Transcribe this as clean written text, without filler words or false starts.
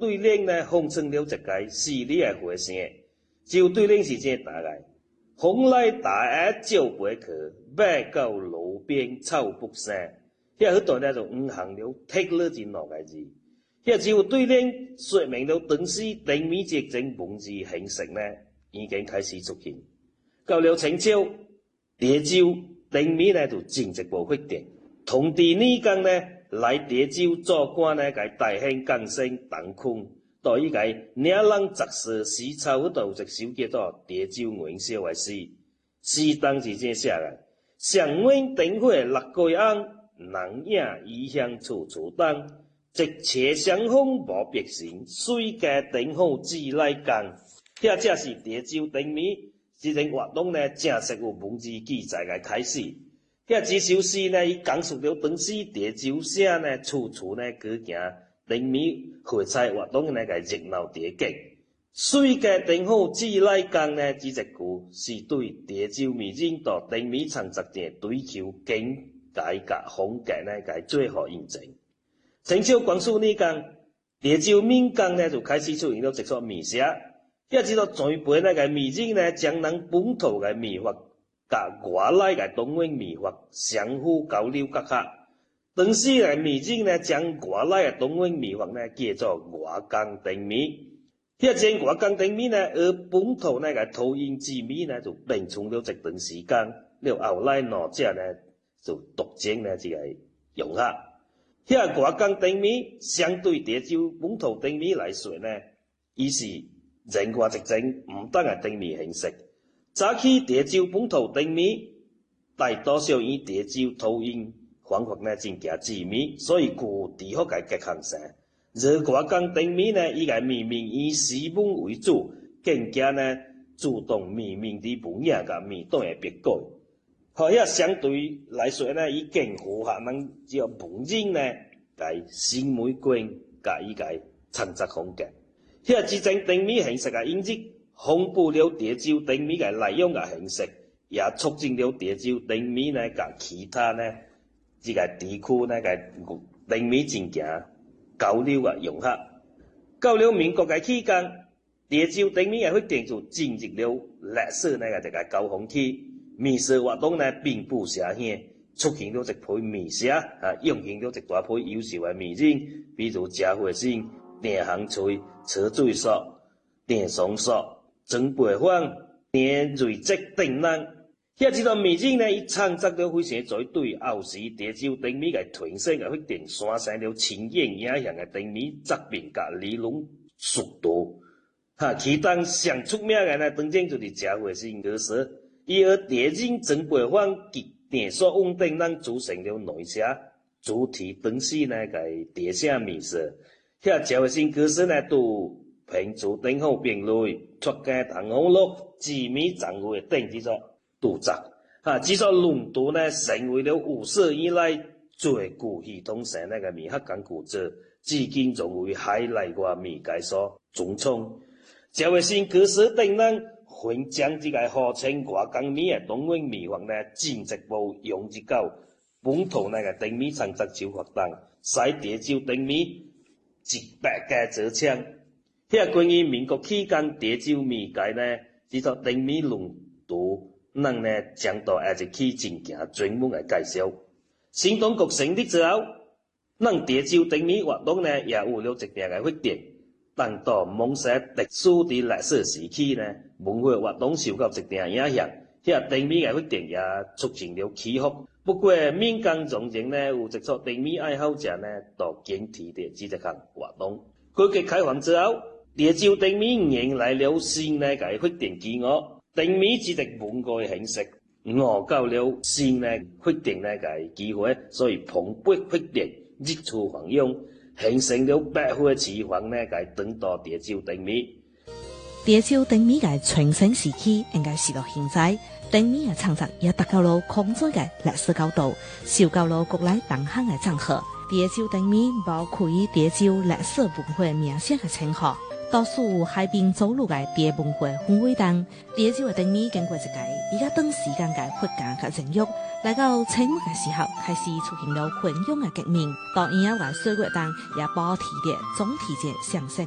对联呢封存了一个诗里的回声，就对联是这大概：风来大雁照飞去，马到路边草不生。遐好段呢就五行了剔了真落个字。遐只有对联说明了当时丁米这种文字形式呢已经开始出现。到了清朝，潮州丁米呢就进一步发展，同治年间呢来潮州做官呢，甲大兴降生同坤，到伊甲领人杂事诗抄迄度有一首叫做《潮州元宵》的诗，诗当是这写个：上晚灯火六街红，人影异乡处处灯。直斜相逢无别时，水家灯火只来共。遐才是潮州丁米这种活动呢，正式有文字记载的开始。遐这首诗呢，伊讲述了当时潮州省呢，处处呢举行丁米会菜活动呢，个热闹地景。水家灯火只来共呢，这一句是对潮州民众到丁米创作的追求境界甲风格呢，个最好印证。清朝光绪年间，潮州民间呢就开始出现了一撮米社，遐这撮栽培呢个米人呢，将咱本土个米法甲外来个东方米法相互交流结合。当时个米人呢，将外来个东方米法呢叫做外江丁米。遐种外江丁米呢，而本土那个土因之米呢，就并存了一段时间，了后来两者呢就独占呢这个用合。遐外江丁米相对潮州本土丁米来说呢，伊是另外一种唔同的丁米形式。早期潮州本土丁米大多数以潮州土因方法呢进行制米，所以具有地方嘅结合性。而外江丁米呢，伊个命名以诗文为主，更加呢主动命名伫文雅甲面段的别改。好，遐相对来说呢，伊更符合咱这个文人呢，个审美观甲伊个创作风格。遐这种丁米形式个引入，丰富了潮州丁米个内容个形式，也促进了潮州丁米呢甲其他呢这个地区呢个丁米进行交流个融合。到了民国个期间，潮州丁米个发展就进入了历史呢个一个高峰期。米社活动呢遍布社乡，出现了一批米社，涌现了一大批优秀的米人，比如贾慧生、郑行翠、车水硕、郑松硕、曾培芳、郑瑞泽等人。遐这个米人呢，伊创作了非常多对后时潮州丁米个传承个发展，产生了深远影响个丁米作品甲理论速度。其中上出名个呢，当然就是贾慧生歌手。伊和地人曾培芳及郑硕稳等人组成了内社，主题当时呢个地省米社。遐贾慧生歌手呢，都评注灯火并类、出街同风乐、制米掌柜等这种著作。这种论图呢，成为了有史以来最具系统性那个米学工具作，至今仍为海内外米界所尊崇。贾慧生歌手等人将这个号称外江米的东方米法呢，进一步融入到本土那个丁米创作手法中，使潮州丁米一百家走枪。遐关于民国期间潮州米界呢，这种丁米论图，咱呢将到下一期进行专门的介绍。新中国成立之后，咱潮州丁米活动呢，也有了一定的发展。但到蒙西特殊的历史时期呢，文化活动受到一定影响，遐丁米的发展也出现了起伏。不过民间仍然呢有一撮丁米爱好者呢，都坚持着这项活动。改革开放之后，潮州丁米迎来了新的个发展机遇。丁米这个文化形式遇到了新的发展的个机会，所以蓬勃发展，日出繁荣。形成了百花齐放呢，个等到潮州丁米。 潮州丁米个传承时期应该是到现在，丁米嘅创作也达到了空前嘅历史高度，受到了国内同行嘅赞好。潮州丁米包括以潮州历史文化名声嘅称号，多数有海滨走路嘅潮文化氛围中。潮州嘅丁米经过一个比较长时间嘅发展甲成育。来到清末嘅时候，开始出现了混用嘅革命，到以后嘅岁月中也保持着总体嘅上升。